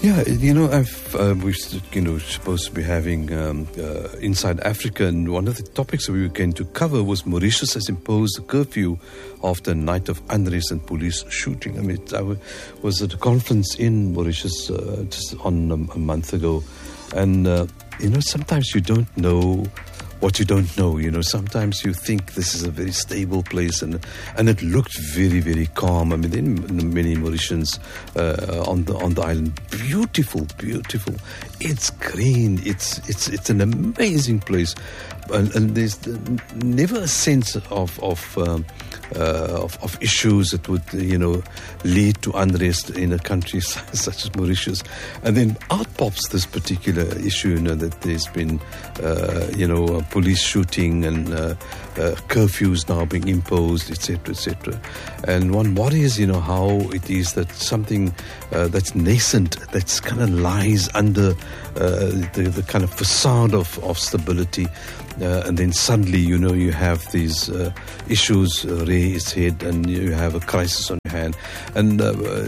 Yeah, we're supposed to be having Inside Africa, and one of the topics that we were going to cover was Mauritius has imposed a curfew after a night of unrest and police shooting. I mean, I was at a conference in Mauritius just on a month ago, and sometimes you don't know what you don't know. Sometimes you think this is a very stable place, and it looked very, very calm. I mean, there are many Mauritians on the island. Beautiful. It's green. It's an amazing place, and there's never a sense of issues that would lead to unrest in a country such as Mauritius. And then out pops this particular issue, that there's been police shooting and curfews now being imposed, etc. And one worries how it is that something that's nascent, that's kind of lies under the kind of facade of stability, and then suddenly you have these issues rear its head, and you have a crisis on your hand. And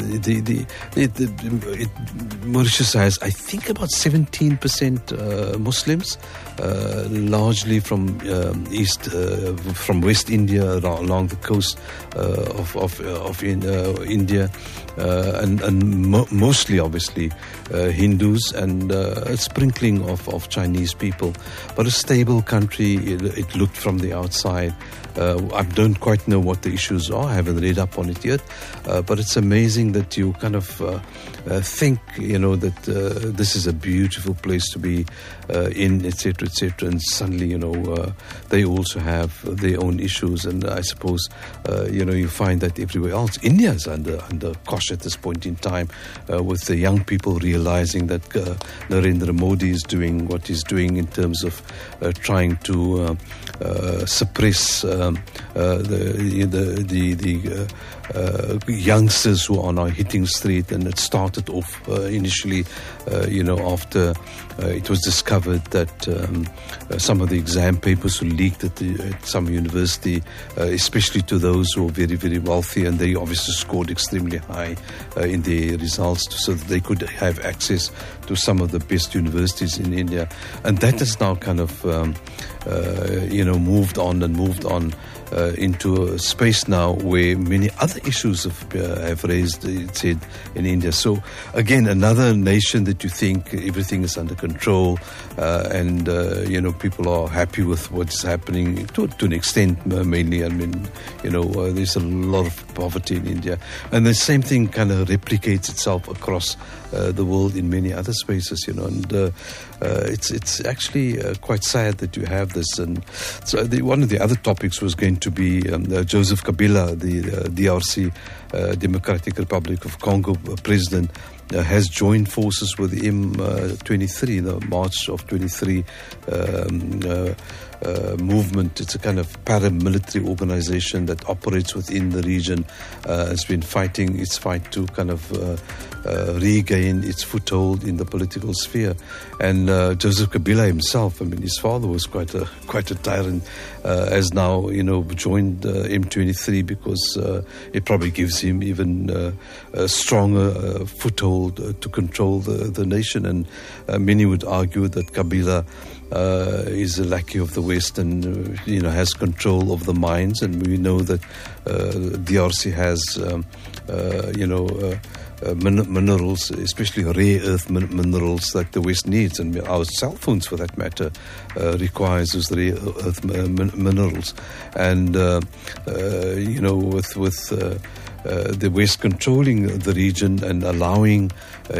Mauritius has, I think, about 17% Muslims, largely from from West India, along the coast of India, and mostly, obviously, Hindus, and a sprinkling of Chinese people. But a stable country, it looked from the outside. I don't quite know what the issues are. I haven't read up on it yet. But it's amazing that you kind of think, that this is a beautiful place to be in, etc., and suddenly, they also have their own issues. And I suppose, you find that everywhere else. India is under cosh at this point in time, with the young people realizing that Narendra Modi is doing what he's doing in terms of trying to suppress the youngsters who are now hitting street. And it started off initially, after it was discovered that some of the exam papers were leaked at some university, especially to those who are very, very wealthy, and they obviously scored extremely high in their results, so that they could have access to some of the best universities in India. And that has now kind of moved on into a space now where many other issues have raised its head in India. So again, another nation that you think everything is under control, and people are happy with what's happening to an extent, mainly. I mean, there's a lot of poverty in India, and the same thing kind of replicates itself across the world in many other spaces, and it's actually quite sad that you have this. And so one of the other topics was going to be Joseph Kabila, the DRC, Democratic Republic of Congo president, has joined forces with the M23, the March of 23 movement. It's a kind of paramilitary organization that operates within the region. It's been fighting its fight to kind of regain its foothold in the political sphere. And Joseph Kabila himself, I mean, his father was quite a tyrant, has now joined M23 because it probably gives him even a stronger foothold to control the nation. And many would argue that Kabila is a lackey of the West, and has control of the mines. And we know that DRC has minerals, especially rare earth minerals that the West needs, and our cell phones, for that matter, requires those rare earth minerals. And with the West controlling the region and allowing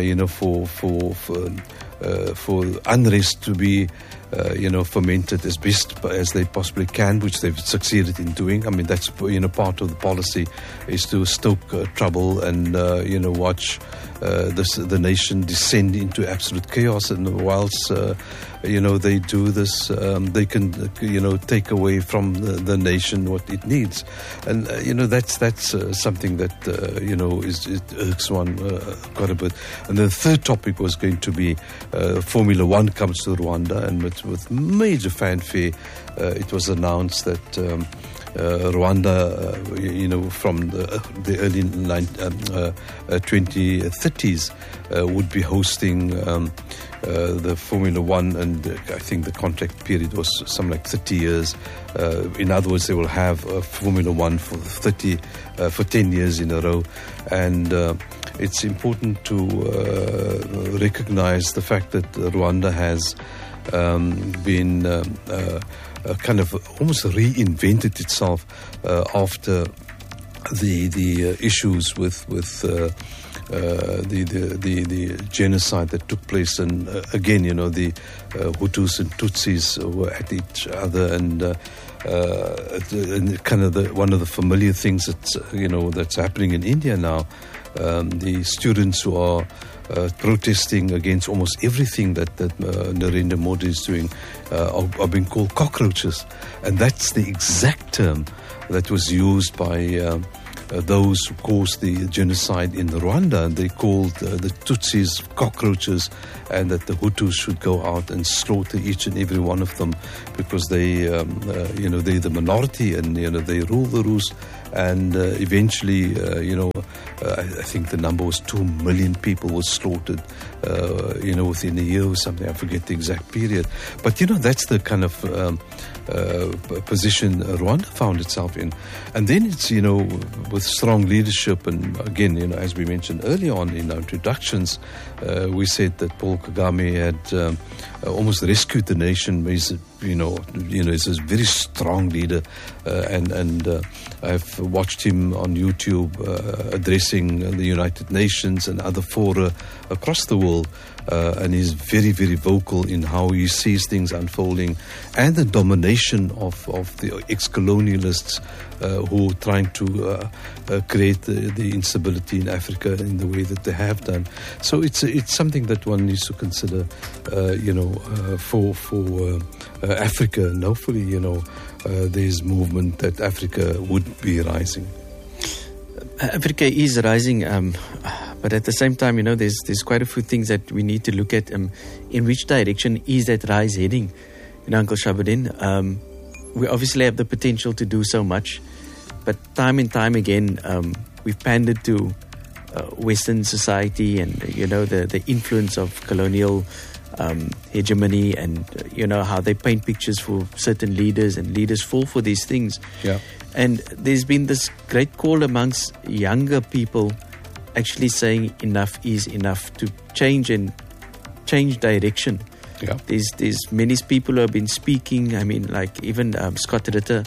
for unrest to be fomented as best as they possibly can, which they've succeeded in doing. I mean, that's part of the policy, is to stoke trouble and watch the nation descend into absolute chaos. And whilst they do this, they can take away from the nation what it needs. And that's something that it irks one quite a bit. And the third topic was going to be Formula One comes to Rwanda, and with major fanfare, it was announced that Rwanda, from the early 2030s, would be hosting the Formula One, and I think the contract period was something like 30 years. In other words, they will have Formula One for 10 years in a row, and it's important to recognize the fact that Rwanda has been kind of almost reinvented itself after the issues with the genocide that took place, and again, the Hutus and Tutsis were at each other, and kind of one of the familiar things that's happening in India now. The students who are protesting against almost everything that Narendra Modi is doing are being called cockroaches, and that's the exact term that was used by those who caused the genocide in Rwanda. They called the Tutsis cockroaches, and that the Hutus should go out and slaughter each and every one of them because they're the minority, and they rule the roost. And eventually, I think the number was 2 million people were slaughtered, within a year or something. I forget the exact period. But, that's the kind of position Rwanda found itself in. And then it's, with strong leadership, and again, as we mentioned earlier on in our introductions, we said that Paul Kagame had almost rescued the nation. He's a very strong leader, and I've watched him on YouTube addressing the United Nations and other fora across the world, and he's very, very vocal in how he sees things unfolding, and the domination of the ex-colonialists who are trying to create the instability in Africa in the way that they have done. So it's something that one needs to consider, for Africa, and hopefully, there's movement that Africa would be rising. Africa is rising, but at the same time, there's quite a few things that we need to look at. In which direction is that rise heading? Uncle Shabadin, we obviously have the potential to do so much, but time and time again, we've pandered to Western society and the influence of colonial hegemony, and how they paint pictures for certain leaders, and leaders fall for these things. Yeah. And there's been this great call amongst younger people actually saying enough is enough, to change direction. Yeah. There's many people who have been speaking. I mean, like even Scott Ritter,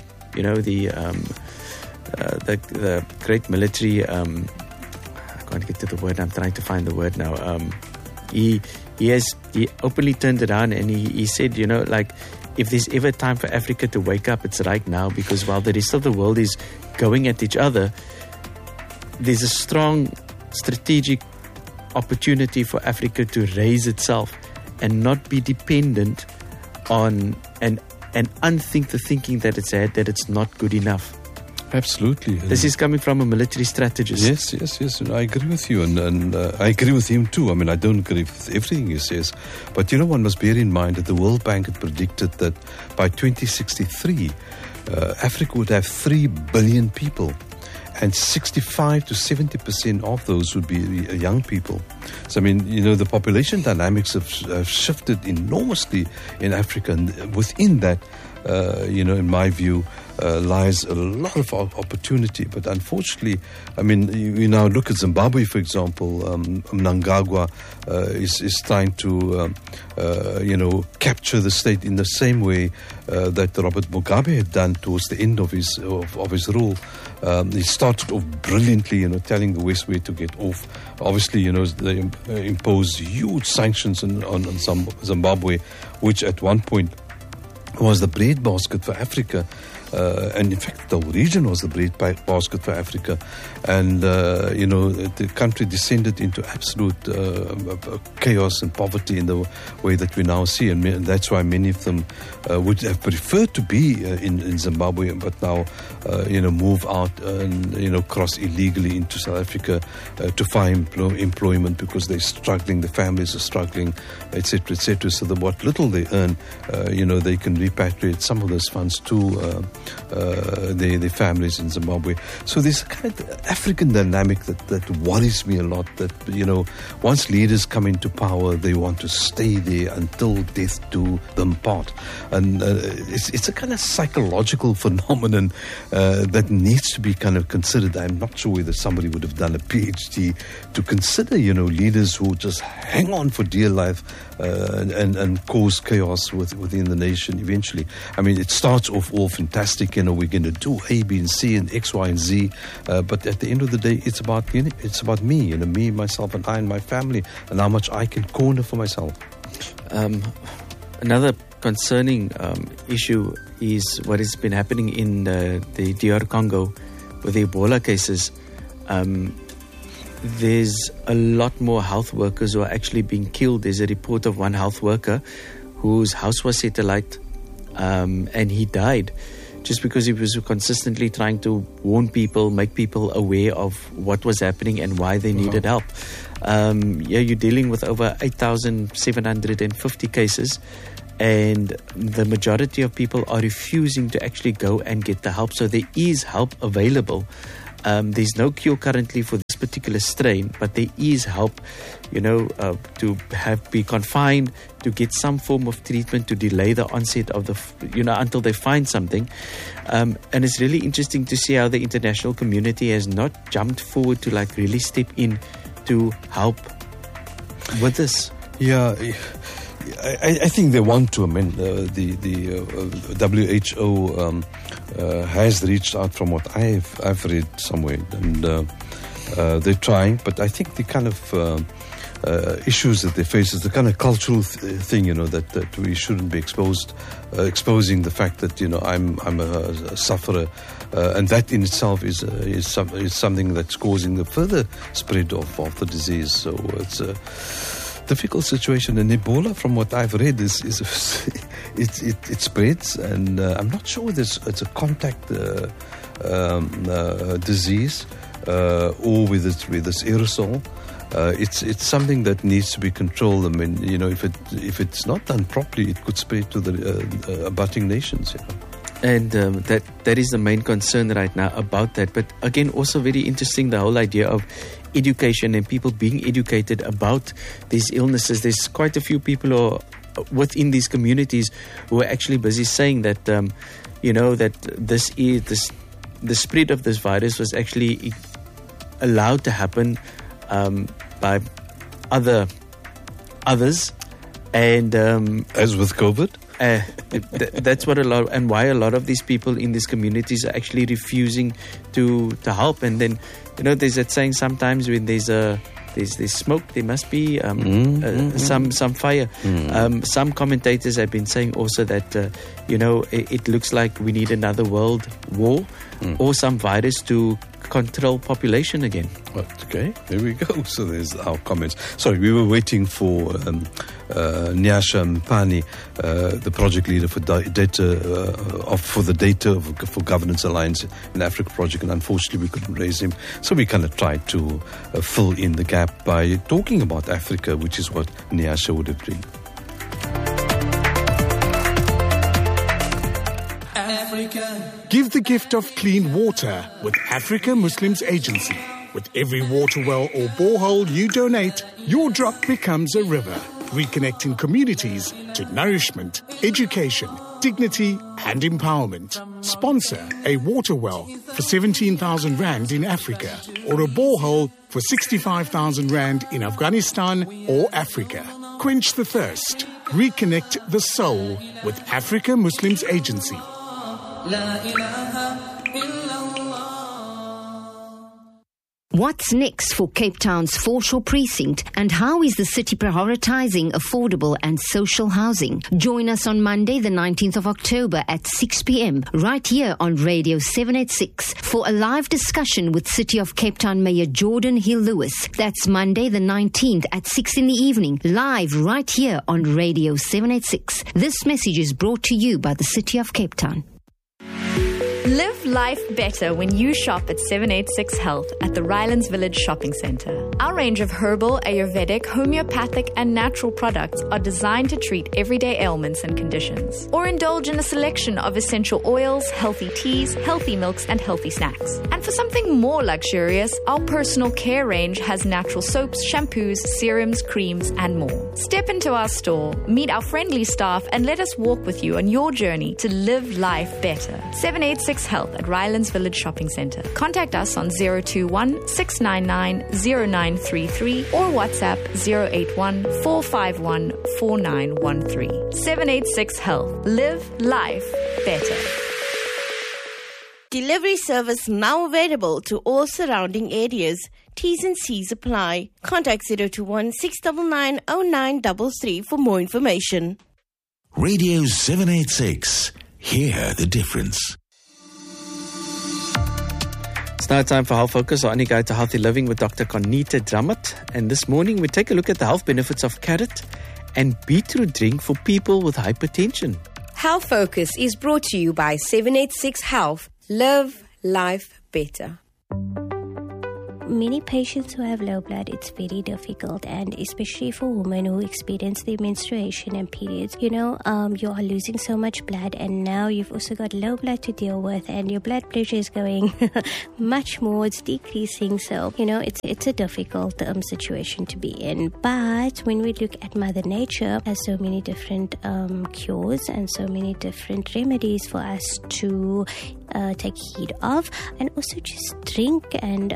the great military. I can't get to the word. I'm trying to find the word now. He openly turned around and he said, if there's ever time for Africa to wake up, it's right now, because while the rest of the world is going at each other, there's a strong strategic opportunity for Africa to raise itself and not be dependent on and unthink the thinking that it's had, that it's not good enough. Absolutely. This is coming from a military strategist. Yes. And I agree with you, and I agree with him too. I mean, I don't agree with everything he says, but one must bear in mind that the World Bank had predicted that by 2063, Africa would have 3 billion people, and 65 to 70% of those would be young people. So, I mean, the population dynamics have shifted enormously in Africa, and within that, in my view, lies a lot of opportunity. But unfortunately, I mean, you now look at Zimbabwe, for example. Mnangagwa is trying to, capture the state in the same way that Robert Mugabe had done towards the end of his rule. He started off brilliantly, telling the West where to get off. Obviously, they imposed huge sanctions on Zimbabwe, which at one point was the breadbasket for Africa. And in fact, the region was the breadbasket for Africa. And, the country descended into absolute chaos and poverty in the way that we now see. And that's why many of them would have preferred to be in Zimbabwe, but now, move out and, cross illegally into South Africa to find employment because they're struggling, the families are struggling, etc., etc. So that what little they earn, they can repatriate some of those funds to their families in Zimbabwe. So there's a kind of African dynamic that worries me a lot, that, once leaders come into power, they want to stay there until death do them part. And it's a kind of psychological phenomenon that needs to be kind of considered. I'm not sure whether somebody would have done a PhD to consider, leaders who just hang on for dear life and cause chaos within the nation eventually. I mean, it starts off all fantastic, we're going to do A, B, and C, and X, Y, and Z. But at the end of the day, it's about me, me, myself, and I, and my family, and how much I can corner for myself. Another concerning issue is what has been happening in the DR Congo with the Ebola cases. There's a lot more health workers who are actually being killed. There's a report of one health worker whose house was set alight, and he died just because he was consistently trying to warn people, make people aware of what was happening and why they needed help. You're dealing with over 8,750 cases, and the majority of people are refusing to actually go and get the help. So there is help available. There's no cure currently for this particular strain, but there is help, to be confined, to get some form of treatment to delay the onset of until they find something. And it's really interesting to see how the international community has not jumped forward to really step in to help with this. Yeah, I think they want to amend the WHO has reached out, from what I've read somewhere, and they're trying. But I think the kind of issues that they face is the kind of cultural thing, that we shouldn't be exposing the fact that I'm a sufferer, and that in itself is something that's causing the further spread of the disease. So it's a difficult situation. And Ebola, from what I've read, it spreads, and I'm not sure whether it's a contact disease or whether it's aerosol. It's something that needs to be controlled. I mean, if it's not done properly, it could spread to the abutting nations. And that is the main concern right now about that. But again, also very interesting, the whole idea of education and people being educated about these illnesses. There's quite a few people who are within these communities who are actually busy saying that, that the spread of this virus was actually allowed to happen by others, and as with COVID. That's what why a lot of these people in these communities are actually refusing to help. And then there's that saying, sometimes when there's smoke, there must be some fire. Some commentators have been saying also that it looks like we need another world war or some virus to control population again. Okay, there we go. So there's our comments. Sorry, we were waiting for Nyasha Mpani, the project leader for the Data for Governance Alliance in Africa project, and unfortunately we couldn't raise him. So we kind of tried to fill in the gap by talking about Africa, which is what Nyasha would have been. Give the gift of clean water with Africa Muslims Agency. With every water well or borehole you donate, your drop becomes a river, reconnecting communities to nourishment, education, dignity and empowerment. Sponsor a water well for 17,000 Rand in Africa, or a borehole for 65,000 Rand in Afghanistan or Africa. Quench the thirst. Reconnect the soul with Africa Muslims Agency. What's next for Cape Town's Foreshore Precinct, and how is the city prioritizing affordable and social housing? Join us on Monday, the 19th of October at 6 p.m. right here on Radio 786 for a live discussion with City of Cape Town Mayor Jordan Hill-Lewis. That's Monday, the 19th at 6 in the evening, live right here on Radio 786. This message is brought to you by the City of Cape Town. Live Live life better when you shop at 786 Health at the Rylands Village Shopping Centre. Our range of herbal, Ayurvedic, homeopathic and natural products are designed to treat everyday ailments and conditions. Or indulge in a selection of essential oils, healthy teas, healthy milks and healthy snacks. And for something more luxurious, our personal care range has natural soaps, shampoos, serums, creams and more. Step into our store, meet our friendly staff and let us walk with you on your journey to live life better. 786 Health at Rylands Village Shopping Centre. Contact us on 021 699 0933 or WhatsApp 081 451 4913. 786 Health. Live life better. Delivery service now available to all surrounding areas. T's and C's apply. Contact 021 699 0933 for more information. Radio 786. Hear the difference. It's now time for Health Focus, our only guide to healthy living with Dr. Conita Dramat. And this morning we take a look at the health benefits of carrot and beetroot drink for people with hypertension. Health Focus is brought to you by 786 Health. Live life better. Many patients who have low blood, it's very difficult, and especially for women who experience their menstruation and periods. You are losing so much blood, and now you've also got low blood to deal with, and your blood pressure is going much more, it's decreasing. So, it's a difficult situation to be in. But when we look at Mother Nature, has so many different cures and so many different remedies for us to take heed of, and also just drink and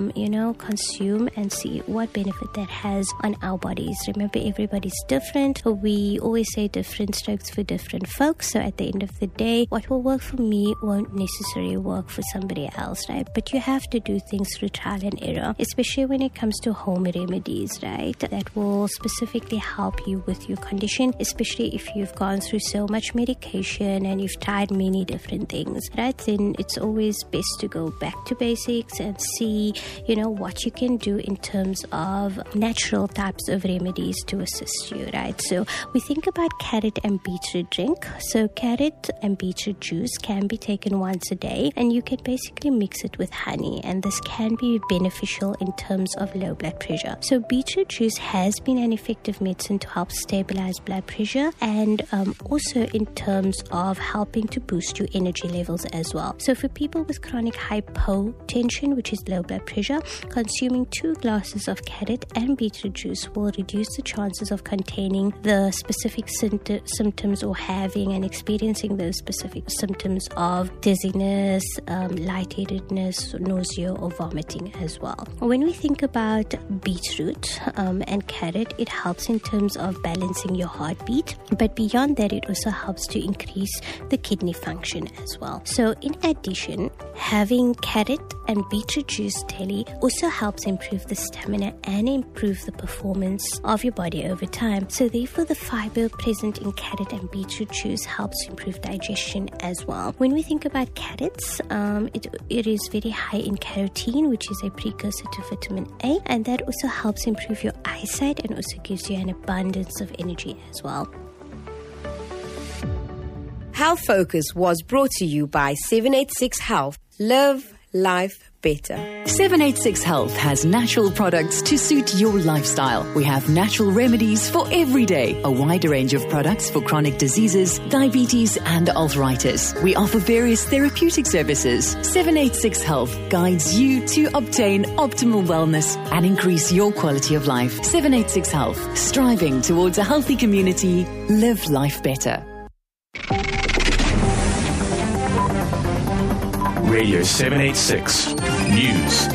consume and see what benefit that has on our bodies. Remember, everybody's different. We always say different strokes for different folks. So at the end of the day, what will work for me won't necessarily work for somebody else, right? But you have to do things through trial and error, especially when it comes to home remedies, right? That will specifically help you with your condition, especially if you've gone through so much medication and you've tried many different things, right? Then it's always best to go back to basics and see, what you can do in terms of natural types of remedies to assist you, right? So we think about carrot and beetroot drink. So carrot and beetroot juice can be taken once a day, and you can basically mix it with honey, and this can be beneficial in terms of low blood pressure. So beetroot juice has been an effective medicine to help stabilize blood pressure, and also in terms of helping to boost your energy levels as well. So for people with chronic hypotension, which is low blood pressure, consuming 2 glasses of carrot and beetroot juice will reduce the chances of containing the specific symptoms or having and experiencing those specific symptoms of dizziness, lightheadedness, nausea or vomiting as well. When we think about beetroot and carrot, it helps in terms of balancing your heartbeat, but beyond that it also helps to increase the kidney function as well. So in addition, having carrot and beetroot juice daily also helps improve the stamina and improve the performance of your body over time. So therefore, the fiber present in carrot and beetroot juice helps improve digestion as well. When we think about carrots, it is very high in carotene, which is a precursor to vitamin A, and that also helps improve your eyesight and also gives you an abundance of energy as well. Health Focus was brought to you by 786 Health. Live life better. 786 Health has natural products to suit your lifestyle. We have natural remedies for every day, a wider range of products for chronic diseases, diabetes and arthritis. We offer various therapeutic services. 786 Health guides you to obtain optimal wellness and increase your quality of life. 786 Health, striving towards a healthy community. Live life better. Radio 786 News.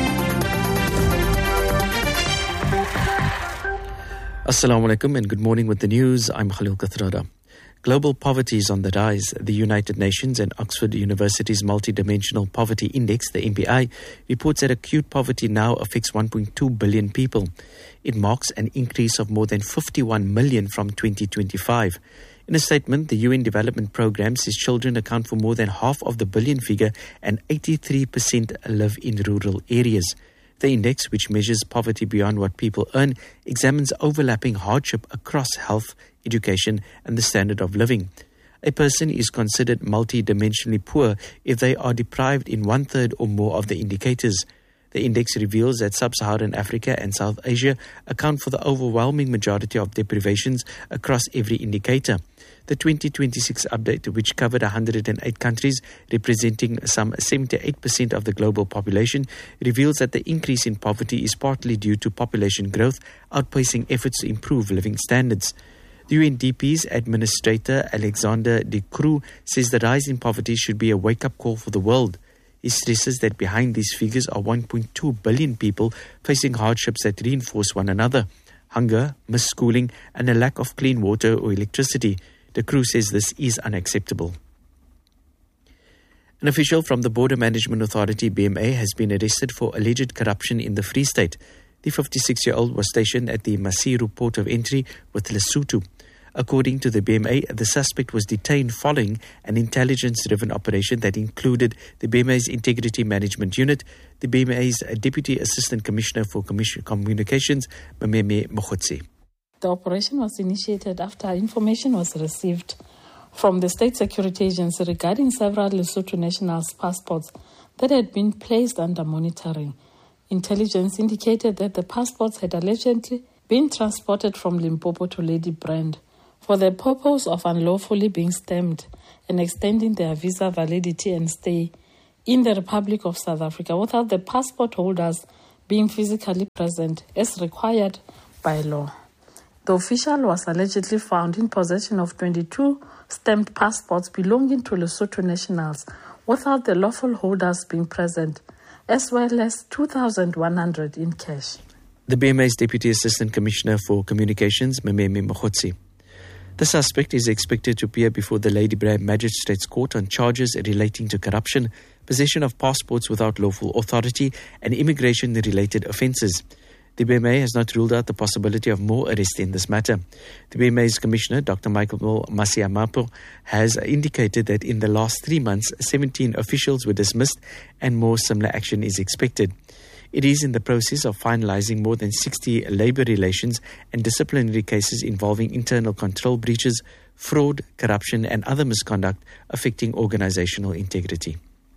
Assalamu alaikum and good morning with the news. I'm Khalil Kathrada. Global poverty is on the rise. The United Nations and Oxford University's Multidimensional Poverty Index, the MPI, reports that acute poverty now affects 1.2 billion people. It marks an increase of more than 51 million from 2025. In a statement, the UN Development Programme says children account for more than half of the billion figure and 83% live in rural areas. The index, which measures poverty beyond what people earn, examines overlapping hardship across health, education and the standard of living. A person is considered multidimensionally poor if they are deprived in 1/3 or more of the indicators. The index reveals that Sub-Saharan Africa and South Asia account for the overwhelming majority of deprivations across every indicator. The 2026 update, which covered 108 countries representing some 78% of the global population, reveals that the increase in poverty is partly due to population growth outpacing efforts to improve living standards. The UNDP's Administrator Alexander De Croo says the rise in poverty should be a wake-up call for the world. He stresses that behind these figures are 1.2 billion people facing hardships that reinforce one another: hunger, misschooling, and a lack of clean water or electricity. De Croo says this is unacceptable. An official from the Border Management Authority, BMA, has been arrested for alleged corruption in the Free State. The 56-year-old was stationed at the Maseru port of entry with Lesotho. According to the BMA, the suspect was detained following an intelligence-driven operation that included the BMA's Integrity Management Unit, the BMA's Deputy Assistant Commissioner for Communications, Mameme Mokhotsi. The operation was initiated after information was received from the State Security Agency regarding several Lesotho nationals' passports that had been placed under monitoring. Intelligence indicated that the passports had allegedly been transported from Limpopo to Ladybrand for the purpose of unlawfully being stamped and extending their visa validity and stay in the Republic of South Africa without the passport holders being physically present as required by law. The official was allegedly found in possession of 22 stamped passports belonging to Lesotho nationals without the lawful holders being present, as well as 2,100 in cash. The BMA's Deputy Assistant Commissioner for Communications, Mameme Mokhotsi. The suspect is expected to appear before the Ladybrand Magistrates Court on charges relating to corruption, possession of passports without lawful authority, and immigration-related offences. The BMA has not ruled out the possibility of more arrests in this matter. The BMA's Commissioner, Dr. Michael Masiamapo, has indicated that in the last 3 months, 17 officials were dismissed and more similar action is expected. It is in the process of finalising more than 60 labour relations and disciplinary cases involving internal control breaches, fraud, corruption and other misconduct affecting organisational integrity.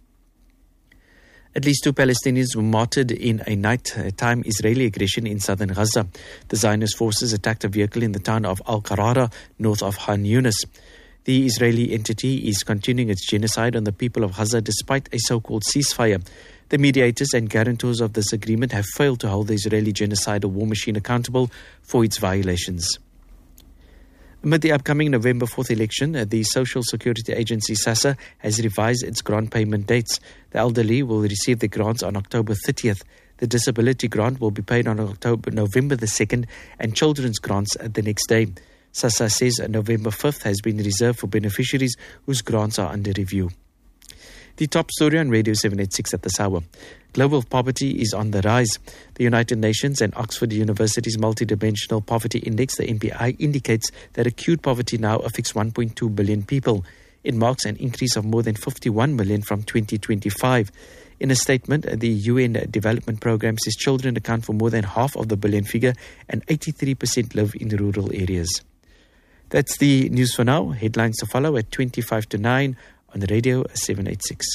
At least 2 Palestinians were martyred in a nighttime Israeli aggression in southern Gaza. The Zionist forces attacked a vehicle in the town of Al-Qarara, north of Khan Yunis. The Israeli entity is continuing its genocide on the people of Gaza despite a so-called ceasefire. The mediators and guarantors of this agreement have failed to hold the Israeli genocidal war machine accountable for its violations. Amid the upcoming November 4th election, the Social Security Agency, SASSA, has revised its grant payment dates. The elderly will receive the grants on October 30th. The disability grant will be paid on November the 2nd, and children's grants the next day. SASSA says November 5th has been reserved for beneficiaries whose grants are under review. The top story on Radio 786 at this hour. Global poverty is on the rise. The United Nations and Oxford University's Multidimensional Poverty Index, the MPI, indicates that acute poverty now affects 1.2 billion people. It marks an increase of more than 51 million from 2025. In a statement, the UN Development Programme says children account for more than half of the billion figure and 83% live in rural areas. That's the news for now. Headlines to follow at 25 to 9 on the Radio 786.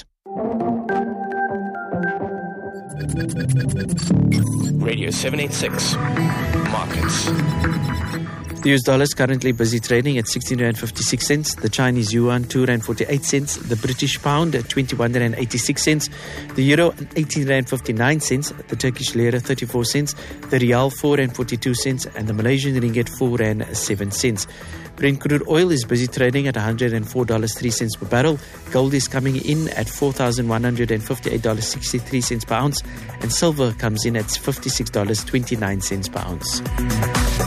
Radio 786. Markets. The US dollar is currently busy trading at 16 rand 56 cents. The Chinese yuan 2 rand 48 cents. The British pound at 21 rand 86 cents. The euro 18 rand 59 cents. The Turkish lira 34 cents. The rial 4 rand 42 cents. And the Malaysian ringgit 4 rand 7 cents. Brent crude oil is busy trading at $104.03 per barrel. Gold is coming in at $4,158.63 per ounce. And silver comes in at $56.29 per ounce.